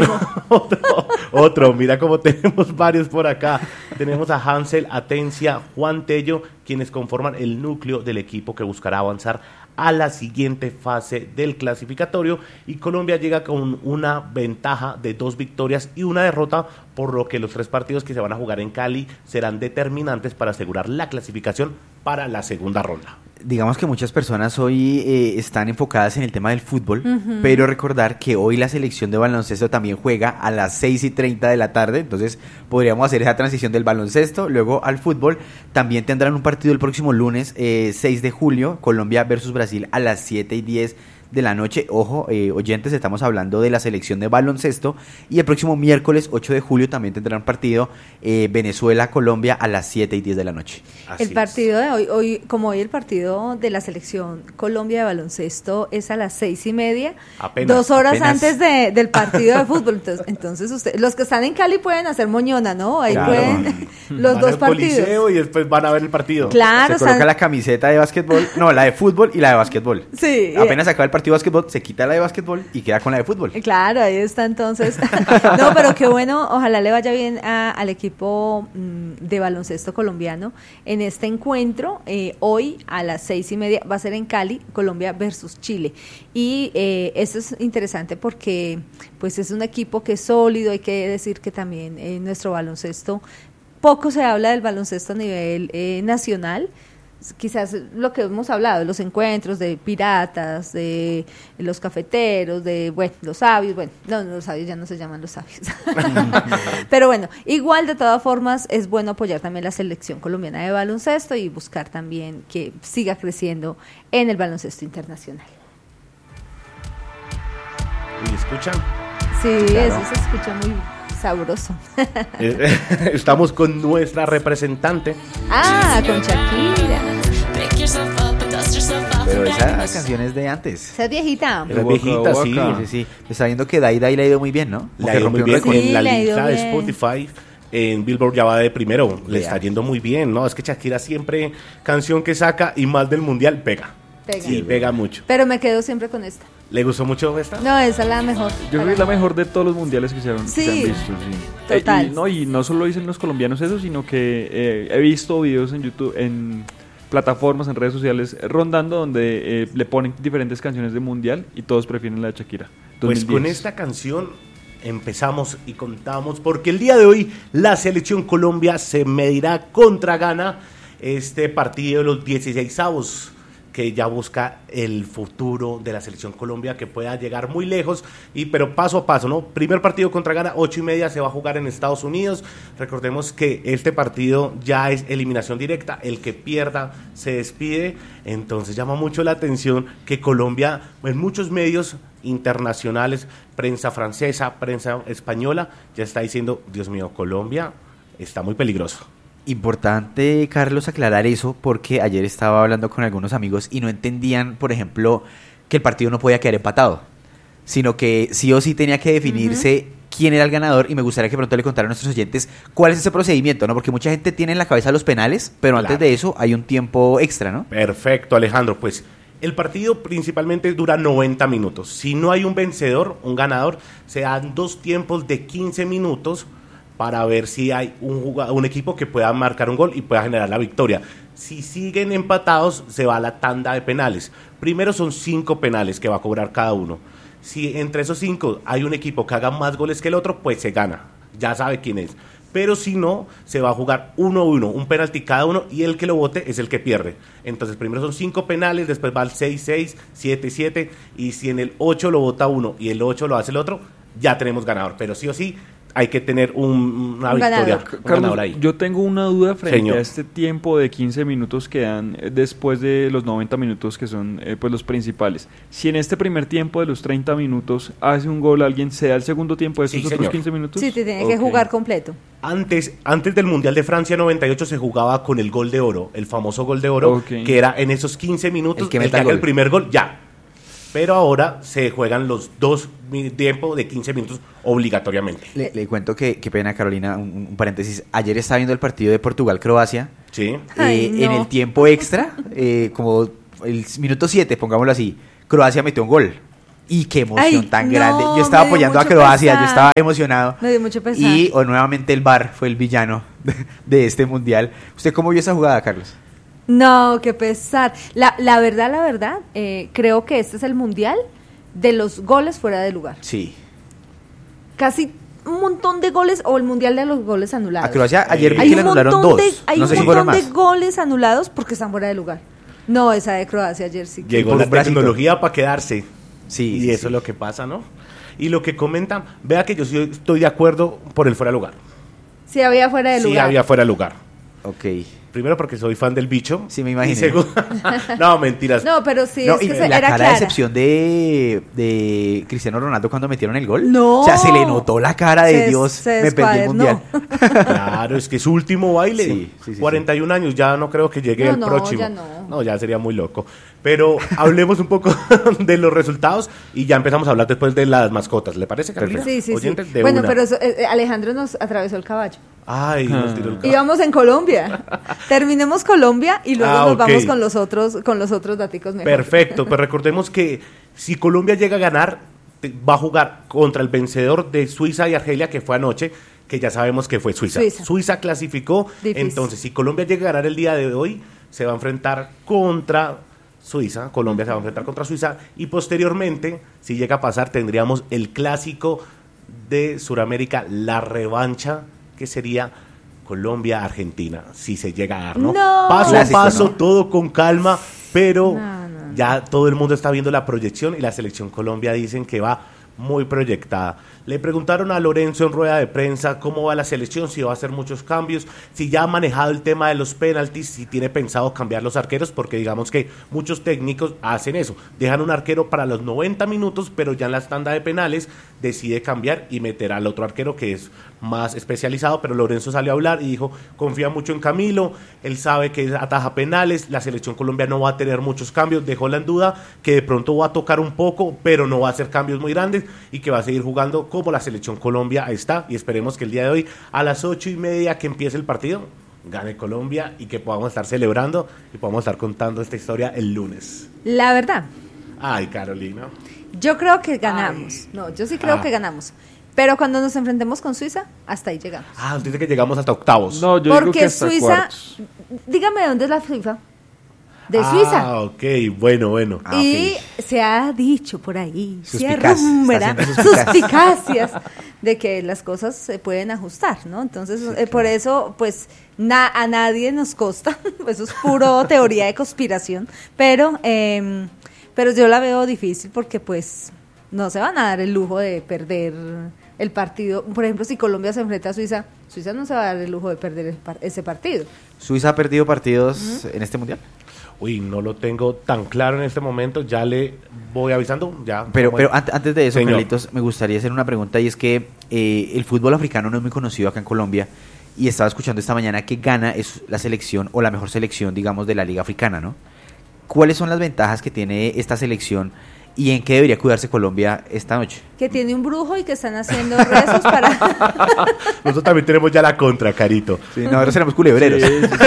Otro, mira cómo tenemos varios por acá. Tenemos a Hansel Atencia, Juan Tello, quienes conforman el núcleo del equipo que buscará avanzar a la siguiente fase del clasificatorio, y Colombia llega con una ventaja de 2 victorias y una derrota, por lo que los 3 partidos que se van a jugar en Cali serán determinantes para asegurar la clasificación para la segunda ronda. Digamos que muchas personas hoy están enfocadas en el tema del fútbol, pero recordar que hoy la selección de baloncesto también juega a las 6:30 de la tarde, entonces podríamos hacer esa transición del baloncesto, luego al fútbol. También tendrán un partido el próximo lunes, 6 de julio, Colombia versus Brasil a las 7:10 de la noche. Ojo, oyentes, estamos hablando de la selección de baloncesto. Y el próximo miércoles 8 de julio también tendrán partido Venezuela-Colombia a las 7:10 de la noche. El partido de hoy, como hoy el partido de la selección Colombia de baloncesto es a las 6:30, 2 horas antes del partido de fútbol. Entonces ustedes, los que están en Cali pueden hacer moñona, ¿no? Ahí claro, pueden los dos partidos. Coliseo y después van a ver el partido. Claro, se coloca la camiseta de básquetbol, no, la de fútbol y la de básquetbol. Sí. Apenas acaba el partido de básquetbol, se quita la de básquetbol y queda con la de fútbol. Claro, ahí está entonces. No, pero qué bueno, ojalá le vaya bien al equipo de baloncesto colombiano en este encuentro. Hoy a las 6:30 va a ser en Cali, Colombia versus Chile. Y esto es interesante porque pues es un equipo que es sólido. Hay que decir que también nuestro baloncesto, poco se habla del baloncesto a nivel nacional. Quizás lo que hemos hablado, de los encuentros de piratas, de los cafeteros, de los sabios, los sabios ya no se llaman los sabios. Pero bueno, igual de todas formas es bueno apoyar también la selección colombiana de baloncesto y buscar también que siga creciendo en el baloncesto internacional. ¿Y escuchan? Sí, claro. Eso se escucha muy sabroso. Estamos con nuestra representante. Con Shakira. Pero esa canción es de antes. Esa es viejita. Es viejita, sí. Está viendo que Dai le ha ido muy bien, ¿no? Le ha ido muy bien en la lista de Spotify. En Billboard ya va de primero. Le está yendo muy bien, ¿no? Es que Shakira siempre, canción que saca y más del mundial, pega. Sí, pega mucho. Pero me quedo siempre con esta. ¿Le gustó mucho esta? No, esa es la mejor. Yo creo que es la mejor de todos los mundiales que se han visto. Sí. Total. Y no solo dicen los colombianos eso, sino que he visto videos en YouTube, en plataformas, en redes sociales, rondando donde le ponen diferentes canciones de mundial y todos prefieren la de Shakira. 2010. Pues con esta canción empezamos y contamos, porque el día de hoy la selección Colombia se medirá contra Ghana, este partido de los 16avos, que ya busca el futuro de la selección Colombia, que pueda llegar muy lejos, pero paso a paso, ¿no? Primer partido contra Ghana, 8:30, se va a jugar en Estados Unidos. Recordemos que este partido ya es eliminación directa, el que pierda se despide. Entonces llama mucho la atención que Colombia, en muchos medios internacionales, prensa francesa, prensa española, ya está diciendo, Dios mío, Colombia está muy peligroso. Importante, Carlos, aclarar eso, porque ayer estaba hablando con algunos amigos y no entendían, por ejemplo, que el partido no podía quedar empatado, sino que sí o sí tenía que definirse quién era el ganador, y me gustaría que pronto le contaran a nuestros oyentes cuál es ese procedimiento, ¿no? Porque mucha gente tiene en la cabeza los penales, pero antes de eso hay un tiempo extra, ¿no? Perfecto, Alejandro, pues el partido principalmente dura 90 minutos. Si no hay un vencedor, un ganador, se dan 2 tiempos de 15 minutos para ver si hay un equipo que pueda marcar un gol y pueda generar la victoria. Si siguen empatados, se va a la tanda de penales. Primero son 5 penales que va a cobrar cada uno. Si entre esos 5 hay un equipo que haga más goles que el otro, pues se gana. Ya sabe quién es. Pero si no, se va a jugar 1-1, un penalti cada uno, y el que lo vote es el que pierde. Entonces primero son 5 penales, después va el 6-6, 7-7, y si en el 8 lo vota uno y el 8 lo hace el otro, ya tenemos ganador. Pero sí o sí, hay que tener una victoria, un ganador ahí. Yo tengo una duda frente a este tiempo de 15 minutos que dan después de los 90 minutos que son pues los principales. Si en este primer tiempo de los 30 minutos hace un gol alguien, ¿se da el segundo tiempo de esos otros 15 minutos? Sí, te tiene que jugar completo. Antes del Mundial de Francia 98 se jugaba con el gol de oro, el famoso gol de oro, que era en esos 15 minutos, el que haga el primer gol, ya. Pero ahora se juegan los 2 tiempos de 15 minutos obligatoriamente. Le cuento que, qué pena, Carolina, un paréntesis. Ayer estaba viendo el partido de Portugal-Croacia. Sí. En el tiempo extra, como el minuto 7, pongámoslo así, Croacia metió un gol. Y qué emoción Ay, tan no, grande. Yo estaba me dio apoyando a mucho Croacia, pesar. yo estaba emocionado. Me dio mucho pesar. Y nuevamente el VAR fue el villano de este mundial. ¿Usted cómo vio esa jugada, Carlos? No, qué pesar. La verdad, creo que este es el mundial de los goles fuera de lugar. Sí. Casi un montón de goles, o el mundial de los goles anulados. A Croacia ayer vi Hay que le un anularon montón dos. hay No un sé si fueron montón más. de goles anulados porque están fuera de lugar. No, esa de Croacia ayer sí. Llegó por la un bracito. tecnología para quedarse. Sí, Y sí, eso sí. es lo que pasa, ¿no? Y lo que comentan, vea que yo sí estoy de acuerdo por el fuera de lugar. Sí había fuera de Sí lugar. había fuera de lugar. Ok. Primero porque soy fan del bicho. Sí, me imaginé. Y segundo, no, mentiras. No, pero sí, No, es y que la era cara clara. de decepción de Cristiano Ronaldo cuando metieron el gol. No. O sea, se le notó la cara de Dios, se me perdí el mundial. Claro, es que es su último baile. Sí, sí, sí, 41 años, ya no creo que llegue el No, próximo. ya no. No, ya sería muy loco. Pero hablemos un poco de los resultados y ya empezamos a hablar después de las mascotas. ¿Le parece, Carolina? Sí, sí, sí. Oyentes, de Bueno, una. pero Alejandro nos atravesó el caballo. Ay, nos tiró el caballo. Íbamos en Colombia. Terminemos Colombia y luego nos ok. vamos con los otros daticos mejor. Perfecto, pues recordemos que si Colombia llega a ganar, va a jugar contra el vencedor de Suiza y Argelia, que fue anoche, que ya sabemos que fue Suiza. Suiza. Clasificó, Difícil. entonces si Colombia llega a ganar el día de hoy, se va a enfrentar contra Suiza, Colombia se va a enfrentar contra Suiza, y posteriormente, si llega a pasar, tendríamos el clásico de Sudamérica, la revancha, que sería Colombia-Argentina, si se llega a dar, ¿no? No. Paso Clásico, a paso, ¿no? todo con calma, pero No. ya todo el mundo está viendo la proyección y la selección Colombia dicen que va muy proyectada. Le preguntaron a Lorenzo en rueda de prensa cómo va la selección, si va a hacer muchos cambios, si ya ha manejado el tema de los penaltis, si tiene pensado cambiar los arqueros, porque digamos que muchos técnicos hacen eso, dejan un arquero para los 90 minutos, pero ya en la tanda de penales decide cambiar y meter al otro arquero que es más especializado, pero Lorenzo salió a hablar y dijo, confía mucho en Camilo, él sabe que ataja penales, la selección Colombia no va a tener muchos cambios, dejó en duda que de pronto va a tocar un poco, pero no va a hacer cambios muy grandes y que va a seguir jugando como la selección Colombia está, y esperemos que el día de hoy a las 8:30 que empiece el partido gane Colombia y que podamos estar celebrando y podamos estar contando esta historia el lunes. La verdad, Ay, Carolina. yo creo que ganamos. No, yo sí creo Ah. que ganamos. Pero cuando nos enfrentemos con Suiza, hasta ahí llegamos. Ah, dice que llegamos hasta octavos. No, yo digo que Porque hasta Suiza, cuartos. dígame de dónde es la FIFA. De Suiza. Ah, ok, bueno. Ah, Y ok. se ha dicho por ahí, se Suspicaz, rumora, está siendo suspicaz. suspicacias de que las cosas se pueden ajustar, ¿no? Entonces, por eso, pues, a nadie nos consta, eso es puro teoría de conspiración, pero yo la veo difícil porque, pues, no se van a dar el lujo de perder el partido. Por ejemplo, si Colombia se enfrenta a Suiza, Suiza no se va a dar el lujo de perder ese partido. ¿Suiza ha perdido partidos en este mundial? Uy, no lo tengo tan claro en este momento, ya le voy avisando, ya. Pero Bueno. antes de eso, Señor. Carlitos, me gustaría hacer una pregunta y es que el fútbol africano no es muy conocido acá en Colombia y estaba escuchando esta mañana que Ghana es la selección o la mejor selección, digamos, de la Liga Africana, ¿no? ¿Cuáles son las ventajas que tiene esta selección y en qué debería cuidarse Colombia esta noche? Que tiene un brujo y que están haciendo rezos para... Nosotros también tenemos ya la contra, Carito. Sí, no, ahora seremos culebreros.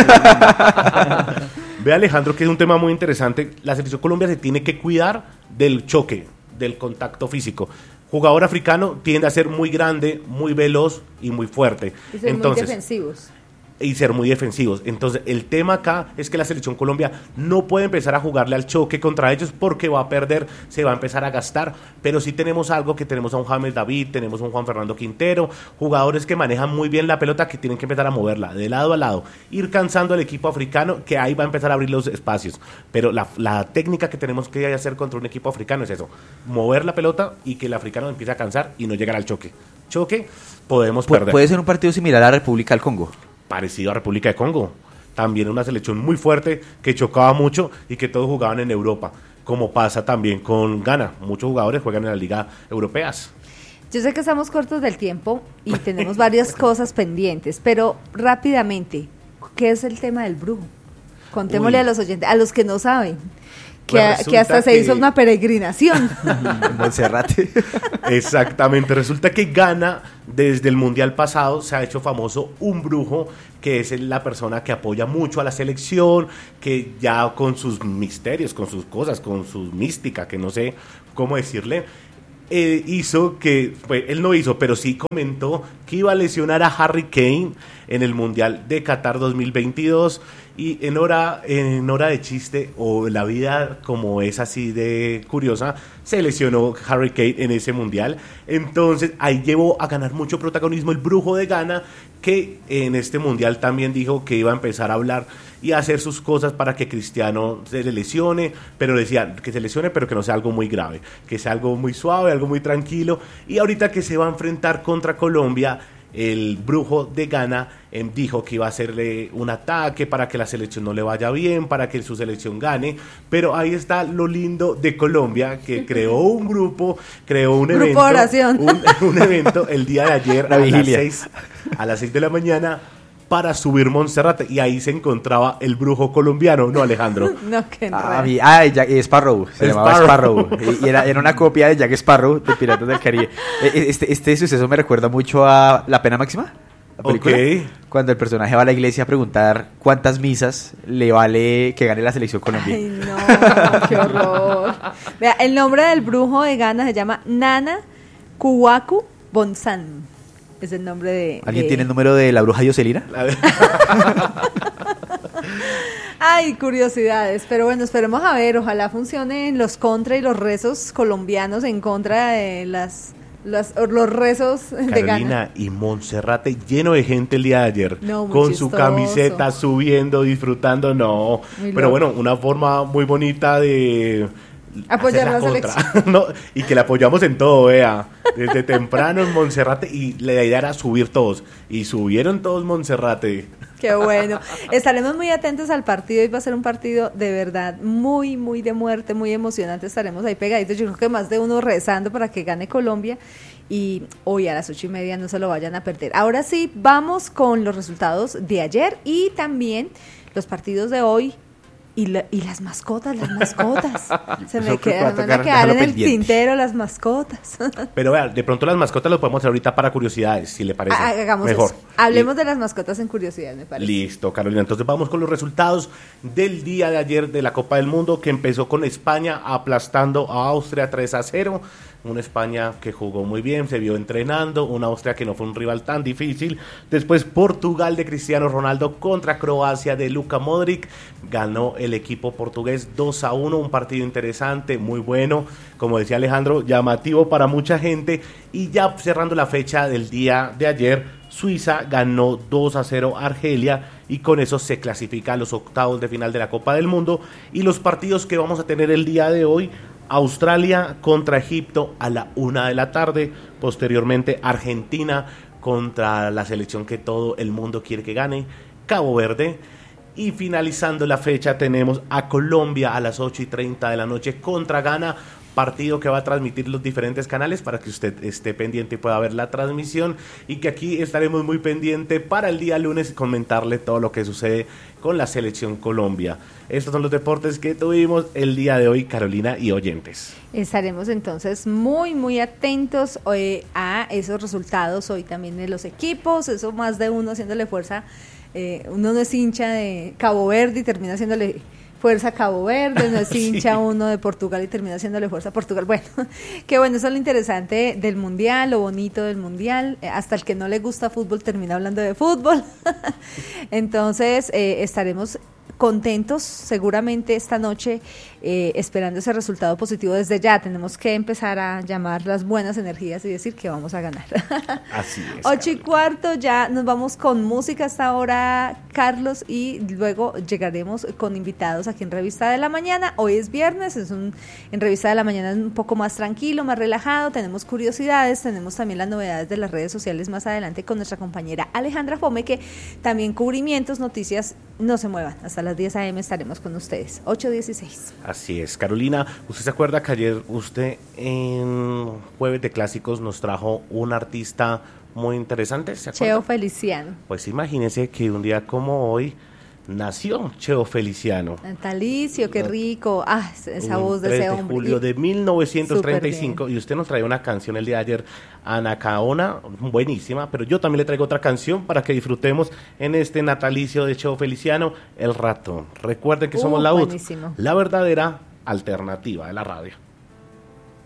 Ve, Alejandro, que es un tema muy interesante. La selección Colombia se tiene que cuidar del choque, del contacto físico. Jugador africano tiende a ser muy grande, muy veloz y muy fuerte. Y ser muy defensivos. Y ser muy defensivos. Entonces, el tema acá es que la selección Colombia no puede empezar a jugarle al choque contra ellos porque va a perder, se va a empezar a gastar. Pero sí tenemos algo, que tenemos a un James David, tenemos a un Juan Fernando Quintero, jugadores que manejan muy bien la pelota, que tienen que empezar a moverla de lado a lado, ir cansando al equipo africano, que ahí va a empezar a abrir los espacios. Pero la técnica que tenemos que hacer contra un equipo africano es eso, mover la pelota y que el africano empiece a cansar y no llegar al choque. Choque, podemos perder. Puede ser un partido similar a la República del Congo. Parecido a República de Congo. También una selección muy fuerte que chocaba mucho y que todos jugaban en Europa, como pasa también con Ghana. Muchos jugadores juegan en la liga europeas. Yo sé que estamos cortos del tiempo y tenemos varias cosas pendientes, pero rápidamente, ¿qué es el tema del brujo? Contémosle Uy. a los oyentes, a los que no saben, Pues que hasta se hizo una peregrinación. Monserrate. Exactamente, resulta que Ghana desde el mundial pasado se ha hecho famoso un brujo, que es la persona que apoya mucho a la selección, que ya con sus misterios, con sus cosas, con su mística, que no sé ¿cómo decirle? Hizo que, pues, él no hizo, pero sí comentó que iba a lesionar a Harry Kane en el Mundial de Qatar 2022 y en hora de chiste o la vida como es así de curiosa, se lesionó Harry Kane en ese Mundial. Entonces ahí llevó a ganar mucho protagonismo el Brujo de Ghana, que en este Mundial también dijo que iba a empezar a hablar y a hacer sus cosas para que Cristiano se le lesione, pero decía que se lesione, pero que no sea algo muy grave, que sea algo muy suave, algo muy tranquilo. Y ahorita que se va a enfrentar contra Colombia, el Brujo de Ghana dijo que iba a hacerle un ataque para que la selección no le vaya bien, para que su selección gane, pero ahí está lo lindo de Colombia, que creó un grupo, creó un evento, un evento el día de ayer a las 6 de la mañana para subir Monserrate, y ahí se encontraba el brujo colombiano, ¿no, Alejandro? No, que no. Jack Sparrow, se llamaba Sparrow, y era una copia de Jack Sparrow de Piratas del Caribe. Este suceso me recuerda mucho a La Pena Máxima, la película, cuando el personaje va a la iglesia a preguntar cuántas misas le vale que gane la selección Colombia. Ay, no, qué horror. Vea, el nombre del brujo de Ghana se llama Nana Kwaku Bonsan. Es el nombre de... ¿Alguien tiene el número de la bruja Yoselina? Ay, curiosidades. Pero bueno, esperemos a ver. Ojalá funcionen los contra y los rezos colombianos en contra de los rezos de Ghana. Carolina, y Monserrate lleno de gente el día de ayer. Con su camiseta, subiendo, disfrutando. No, muy pero loco. Bueno, una forma muy bonita de... apoyar la selección. No, y que la apoyamos en todo, vea. Desde temprano en Monserrate, y la idea era subir todos. Y subieron todos Monserrate. Qué bueno. Estaremos muy atentos al partido. Y va a ser un partido de verdad muy, muy de muerte, muy emocionante. Estaremos ahí pegaditos. Yo creo que más de uno rezando para que gane Colombia. Y hoy a las 8:30 no se lo vayan a perder. Ahora sí, vamos con los resultados de ayer y también los partidos de hoy. Y las mascotas. Se me van a quedar en el tintero las mascotas. Pero vea, de pronto las mascotas lo podemos hacer ahorita para curiosidades, si le parece. Hagamos mejor. Eso. Hablemos de las mascotas en curiosidades, me parece. Listo, Carolina. Entonces vamos con los resultados del día de ayer de la Copa del Mundo, que empezó con España aplastando a Austria 3-0. Una España que jugó muy bien, se vio entrenando, una Austria que no fue un rival tan difícil. Después Portugal de Cristiano Ronaldo contra Croacia de Luka Modric. Ganó el equipo portugués 2-1, un partido interesante, muy bueno, como decía Alejandro, llamativo para mucha gente. Y ya cerrando la fecha del día de ayer, Suiza ganó 2-0 a Argelia y con eso se clasifica a los octavos de final de la Copa del Mundo. Y los partidos que vamos a tener el día de hoy: Australia contra Egipto a la 1 de la tarde, posteriormente Argentina contra la selección que todo el mundo quiere que gane, Cabo Verde, y finalizando la fecha tenemos a Colombia a las 8:30 de la noche contra Ghana, partido que va a transmitir los diferentes canales para que usted esté pendiente y pueda ver la transmisión, y que aquí estaremos muy pendiente para el día lunes comentarle todo lo que sucede con la selección Colombia. Estos son los deportes que tuvimos el día de hoy, Carolina y oyentes. Estaremos entonces muy, muy atentos a esos resultados hoy también de los equipos, eso más de uno haciéndole fuerza. Uno no es hincha de Cabo Verde y termina haciéndole fuerza a Cabo Verde, no es hincha sí. Uno de Portugal y termina haciéndole fuerza a Portugal. Bueno, qué bueno, eso es lo interesante del Mundial, lo bonito del Mundial. Hasta el que no le gusta fútbol termina hablando de fútbol. Entonces, estaremos contentos seguramente esta noche, esperando ese resultado positivo. Desde ya tenemos que empezar a llamar las buenas energías y decir que vamos a ganar. Así es. 8:15, ya nos vamos con música hasta ahora, Carlos, y luego llegaremos con invitados aquí en Revista de la Mañana. Hoy es viernes, en Revista de la Mañana es un poco más tranquilo, más relajado, tenemos curiosidades, tenemos también las novedades de las redes sociales más adelante con nuestra compañera Alejandra Fome, que también cubrimientos, noticias, no se muevan, hasta las 10 a.m. estaremos con ustedes, 8:16. Así es, Carolina, ¿usted se acuerda que ayer usted en Jueves de Clásicos nos trajo un artista muy interesante? ¿Se acuerda? Cheo Feliciano. Pues imagínese que un día como hoy nació Cheo Feliciano. Natalicio, qué rico. Ah, esa voz de ese hombre. 3 de julio de 1935. Y usted nos trae una canción el día de ayer, Anacaona, buenísima. Pero yo también le traigo otra canción para que disfrutemos en este natalicio de Cheo Feliciano, El Ratón. Recuerden que somos la verdadera alternativa de la radio.